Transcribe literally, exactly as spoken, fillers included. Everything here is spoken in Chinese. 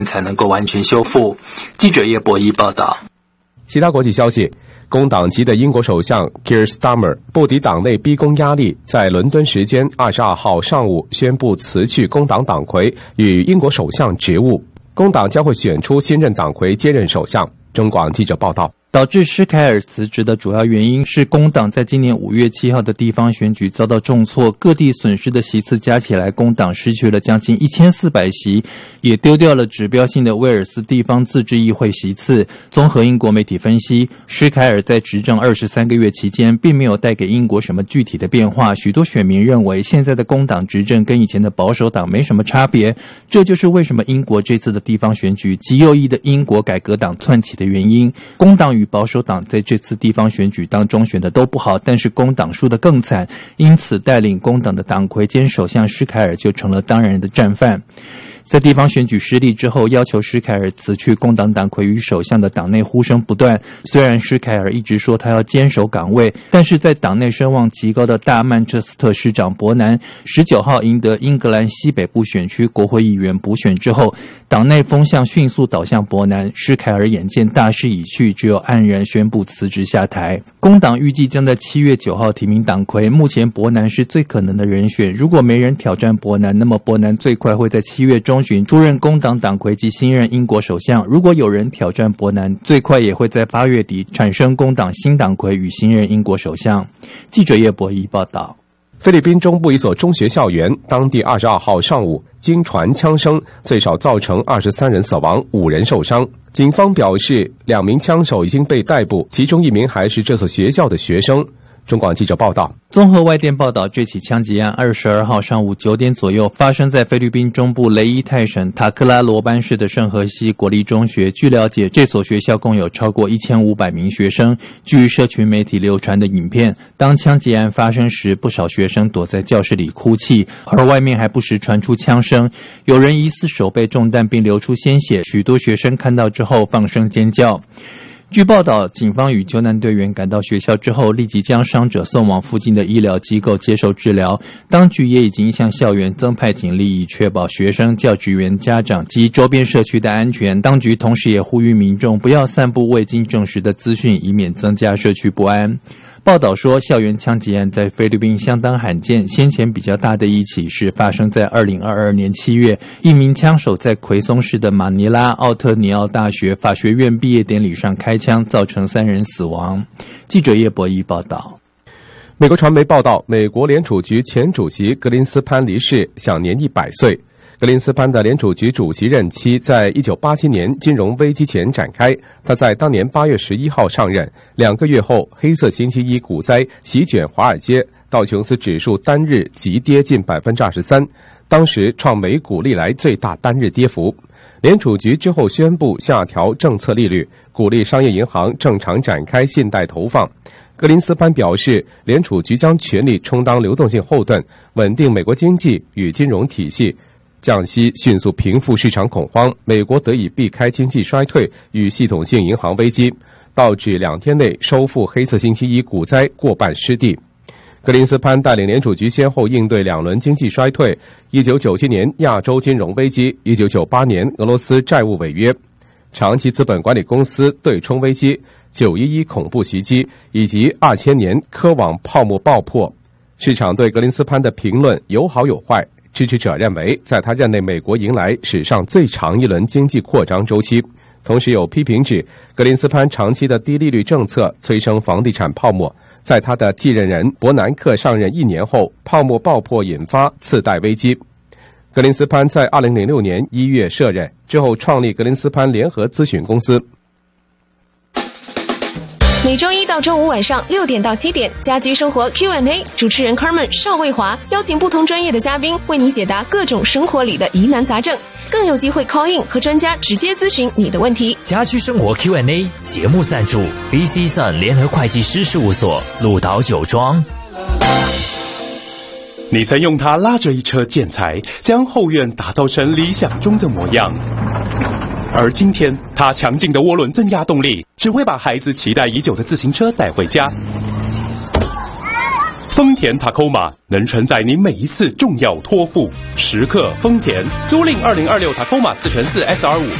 才能够完全修复。记者叶博弈报道。 其他国际消息，工党籍的英国首相 Keir Starmer 不敌党内逼宫压力，在伦敦时间二十二号上午宣布辞去工党党魁与英国首相职务，工党将会选出新任党魁接任首相。中广记者报道。 导致施凯尔辞职的主要原因是工党在今年五月七号的地方选举遭到重挫，各地损失的席次加起来，工党失去了将近一千四百席，也丢掉了指标性的威尔斯地方自治议会席次。综合英国媒体分析，施凯尔在执政二十三个月期间并没有带给英国什么具体的变化，许多选民认为现在的工党执政跟以前的保守党没什么差别，这就是为什么英国这次的地方选举极右翼的英国改革党窜起的原因。工党与保守党在这次地方选举当中选的都不好，但是工党输得更惨，因此带领工党的党魁兼首相施凯尔就成了当然的战犯。在地方选举失利之后，要求施凯尔辞去工党党魁与首相的党内呼声不断。虽然施凯尔一直说他要坚守岗位，但是在党内声望极高的大曼彻斯特市长伯南十九号赢得英格兰西北部选区国会议员补选之后，党内风向迅速倒向伯南。施凯尔眼见大势已去，只有黯然宣布辞职下台。工党预计将在七月九号提名党魁，目前伯南是最可能的人选。如果没人挑战伯南，那么伯南最快会在七月中旬出任工党党魁及新任英国首相。如果有人挑战伯南，最快也会在八月底产生工党新党魁与新任英国首相。记者叶博弈报道。 菲律宾中部一所中学校园，当地二十二号上午经传枪声，最少造成二十三人死亡，五人受伤。警方表示，两名枪手已经被逮捕，其中一名还是这所学校的学生。中广记者报道。 综合外电报道，这起枪击案二十二号上午九点左右发生在菲律宾中部雷伊泰省塔克拉罗班市的圣荷西国立中学。据了解，这所学校共有超过一千五百名学生。据社群媒体流传的影片，当枪击案发生时，不少学生躲在教室里哭泣，而外面还不时传出枪声，有人疑似手被中弹并流出鲜血，许多学生看到之后放声尖叫。据报道，警方与救难队员赶到学校之后，立即将伤者送往附近的医疗机构接受治疗。当局也已经向校园增派警力，以确保学生、教职员、家长及周边社区的安全。当局同时也呼吁民众不要散布未经证实的资讯，以免增加社区不安。报道说，校园枪击案在菲律宾相当罕见，先前比较大的一起是发生在二零二二年七月，一名枪手在奎松市的马尼拉奥特尼奥大学法学院毕业典礼上开枪，造成三人死亡。记者叶博弈报道。 美国传媒报道，美国联储局前主席格林斯潘离世，享年一百岁。格林斯潘的联储局主席任期在一九八七年金融危机前展开，他在当年八月十一号上任，两个月后黑色星期一股灾席卷华尔街，道琼斯指数单日急跌近 百分之二十三， 当时创美股历来最大单日跌幅。联储局之后宣布下调政策利率，鼓励商业银行正常展开信贷投放。格林斯潘表示，联储局将全力充当流动性后盾，稳定美国经济与金融体系，降息迅速平复市场恐慌，美国得以避开经济衰退与系统性银行危机，道指两天内收复黑色星期一股灾过半失地。格林斯潘带领联储局先后应对两轮经济衰退，一九九七年亚洲金融危机，一九九八年俄罗斯债务违约，长期资本管理公司对冲危机，九一一恐怖袭击，以及二千年科网泡沫爆破。市场对格林斯潘的评论有好有坏，支持者认为，在他任内，美国迎来史上最长一轮经济扩张周期。同时有批评指，格林斯潘长期的低利率政策催生房地产泡沫。在他的继任人伯南克上任一年后，泡沫爆破引发次贷危机。格林斯潘在二零零六年一月卸任之后，创立格林斯潘联合咨询公司。 每周一到周五晚上六点到七点，家居生活 Q and A， 主持人 Carmen 邵卫华邀请不同专业的嘉宾为你解答各种生活里的疑难杂症，更有机会 call in 和专家直接咨询你的问题。 家居生活 Q and A 节目赞助 B C Sun 联合会计师事务所，鹿岛酒庄。 你曾用它拉着一车建材，将后院打造成理想中的模样。而今天，它强劲的涡轮增压动力只会把孩子期待已久的自行车带回家。 丰田 Tacoma 能承载你每一次重要托付，时刻丰田。租赁二零二六 Tacoma 四乘四 S R 五